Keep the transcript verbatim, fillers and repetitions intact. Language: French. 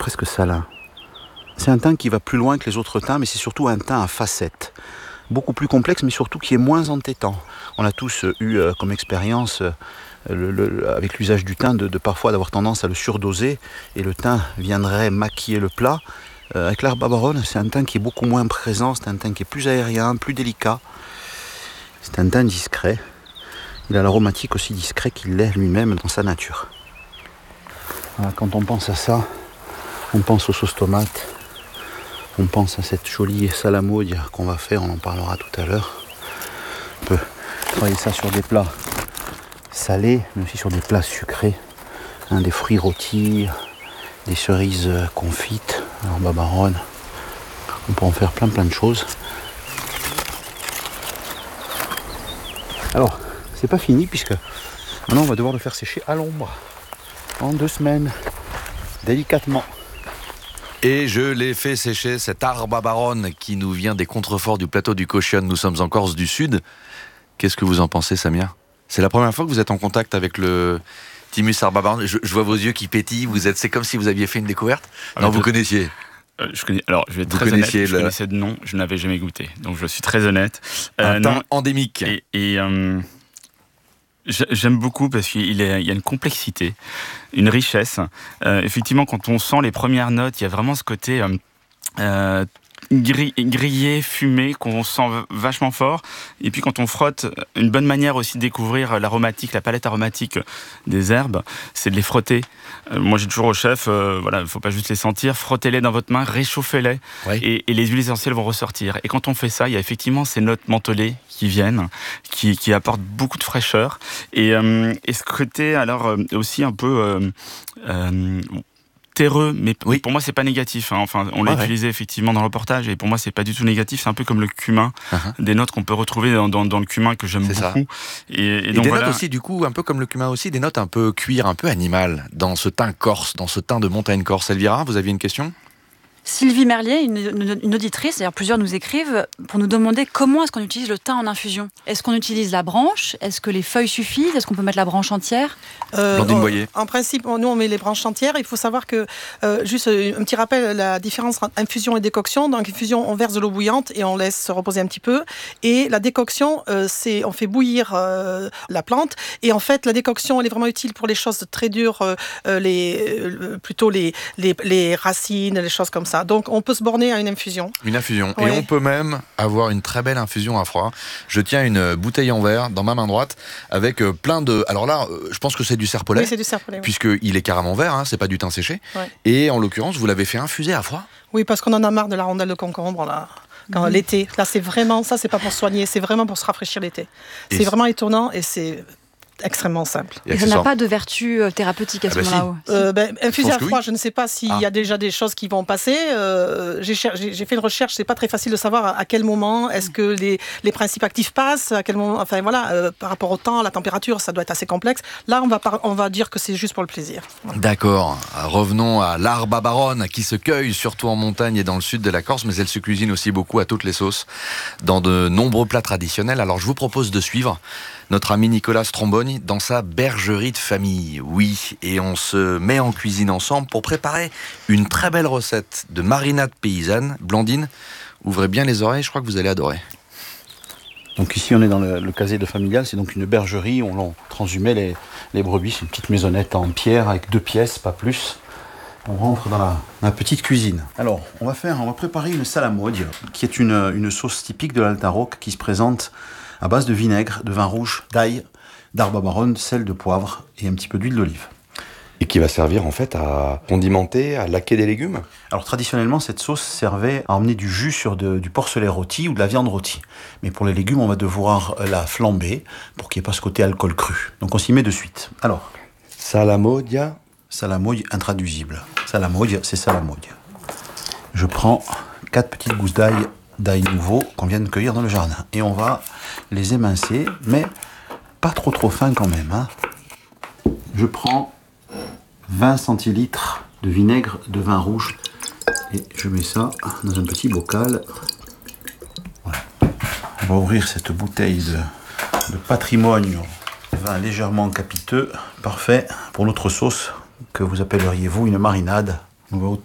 presque salin. C'est un thym qui va plus loin que les autres thym, mais c'est surtout un thym à facettes. Beaucoup plus complexe, mais surtout qui est moins entêtant. On a tous eu euh, comme expérience, euh, le, le, avec l'usage du thym, de, de parfois d'avoir tendance à le surdoser, et le thym viendrait maquiller le plat. Euh, avec l'herbe babaronne, c'est un thym qui est beaucoup moins présent, c'est un thym qui est plus aérien, plus délicat. C'est un thym discret. Il a l'aromatique aussi discret qu'il l'est lui-même dans sa nature. Voilà, quand on pense à ça, on pense aux sauces tomates. On pense à cette jolie salamaude qu'on va faire, on en parlera tout à l'heure. On peut travailler ça sur des plats salés, mais aussi sur des plats sucrés. Hein, des fruits rôtis, des cerises confites, en babaronne. On peut en faire plein plein de choses. Alors, c'est pas fini puisque maintenant on va devoir le faire sécher à l'ombre. En deux semaines, délicatement. Et je l'ai fait sécher, cet arbre babaronne qui nous vient des contreforts du plateau du Cauchonne. Nous sommes en Corse du Sud. Qu'est-ce que vous en pensez, Samia ? C'est la première fois que vous êtes en contact avec le Thymus arbre babaronne. Je, je vois vos yeux qui pétillent. Vous êtes, c'est comme si vous aviez fait une découverte. Ah, non, vous tout... connaissiez. Euh, je connais, alors, je vais être Vous très honnête, le... je connaissais de nom, je n'avais jamais goûté. Donc, je suis très honnête. Euh, un thym endémique. Et, et euh, j'aime beaucoup parce qu'il est, il y a une complexité, une richesse. Euh, effectivement, quand on sent les premières notes, il y a vraiment ce côté euh, euh, gris, grillé, fumé, qu'on sent vachement fort. Et puis, quand on frotte, une bonne manière aussi de découvrir l'aromatique, la palette aromatique des herbes, c'est de les frotter. Euh, moi, j'ai toujours au chef, euh, voilà, il ne faut pas juste les sentir, frottez-les dans votre main, réchauffez-les, oui. et, et les huiles essentielles vont ressortir. Et quand on fait ça, il y a effectivement ces notes mentholées qui viennent, qui, qui apportent beaucoup de fraîcheur. Et, euh, et ce côté, alors, euh, aussi un peu... Euh, euh, terreux, mais oui. Pour moi c'est pas négatif, hein. Enfin on l'a ah, utilisé ouais. effectivement dans le reportage, et pour moi c'est pas du tout négatif, c'est un peu comme le cumin, uh-huh. des notes qu'on peut retrouver dans, dans, dans le cumin que j'aime c'est beaucoup. Et, et, et donc, des voilà. notes aussi du coup, un peu comme le cumin aussi, des notes un peu cuir, un peu animal, dans ce thym corse, dans ce thym de montagne corse. Elvira, vous aviez une question ? Sylvie Merlier, une, une, une auditrice, d'ailleurs plusieurs nous écrivent pour nous demander comment est-ce qu'on utilise le thym en infusion. Est-ce qu'on utilise la branche ? Est-ce que les feuilles suffisent ? Est-ce qu'on peut mettre la branche entière ? euh, Blandine Boyer. En principe, nous on met les branches entières. Il faut savoir que, euh, juste un petit rappel, la différence entre infusion et décoction. Dans l'infusion, on verse de l'eau bouillante et on laisse se reposer un petit peu. Et la décoction, euh, c'est on fait bouillir euh, la plante. Et en fait, la décoction, elle est vraiment utile pour les choses très dures, euh, les, euh, plutôt les, les, les racines, les choses comme ça. Donc on peut se borner à une infusion. Une infusion. Ouais. Et on peut même avoir une très belle infusion à froid. Je tiens une bouteille en verre dans ma main droite avec plein de... Alors là, je pense que c'est du serpolet. Oui, c'est du serpolet. Puisqu'il oui. est carrément vert, hein, c'est pas du thym séché. Ouais. Et en l'occurrence, vous l'avez fait infuser à froid ? Oui, parce qu'on en a marre de la rondelle de concombre là. Quand mmh. l'été. Là, c'est vraiment... Ça, c'est pas pour soigner, c'est vraiment pour se rafraîchir l'été. Et c'est, c'est vraiment étonnant et c'est... extrêmement simple. Et ça n'a pas de vertu thérapeutique à ce ah bah moment-là si. euh, ben, Infuser à froid, oui. Je ne sais pas s'il ah. y a déjà des choses qui vont passer. Euh, j'ai, j'ai, j'ai fait une recherche, c'est pas très facile de savoir à, à quel moment est-ce que les, les principes actifs passent, à quel moment, enfin voilà, euh, par rapport au temps, la température, ça doit être assez complexe. Là, on va, par, on va dire que c'est juste pour le plaisir. Voilà. D'accord. Revenons à l'arbre babaronne qui se cueille surtout en montagne et dans le sud de la Corse, mais elle se cuisine aussi beaucoup à toutes les sauces, dans de nombreux plats traditionnels. Alors je vous propose de suivre notre ami Nicolas Stromboni dans sa bergerie de famille. Oui, et on se met en cuisine ensemble pour préparer une très belle recette de marinade paysanne. Blandine, ouvrez bien les oreilles, je crois que vous allez adorer. Donc ici on est dans le, le casier de familial, c'est donc une bergerie où l'on transhumait les, les brebis. C'est une petite maisonnette en pierre avec deux pièces, pas plus. On rentre dans la, la petite cuisine. Alors, on va faire, on va préparer une salamaude, qui est une, une sauce typique de l'Alta-Rocque qui se présente à base de vinaigre, de vin rouge, d'ail, d'arbre babaronne, sel, de poivre et un petit peu d'huile d'olive. Et qui va servir en fait à condimenter, à laquer des légumes. Alors traditionnellement, cette sauce servait à emmener du jus sur de, du porcelet rôti ou de la viande rôtie. Mais pour les légumes, on va devoir la flamber pour qu'il n'y ait pas ce côté alcool cru. Donc on s'y met de suite. Alors, Salamodia. Salamaude intraduisible. Salamaude, c'est salamaude. Je prends quatre petites gousses d'ail, d'ail nouveau qu'on vient de cueillir dans le jardin. Et on va les émincer, mais pas trop trop fin quand même. Hein. Je prends vingt centilitres de vinaigre de vin rouge et je mets ça dans un petit bocal. Voilà. On va ouvrir cette bouteille de, de patrimoine, vin légèrement capiteux, parfait pour notre sauce que vous appelleriez vous une marinade. On va